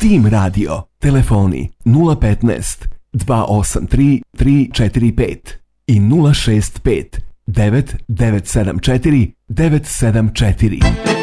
Team Radio. Telefoni 015 283 345 i 065 9974 974.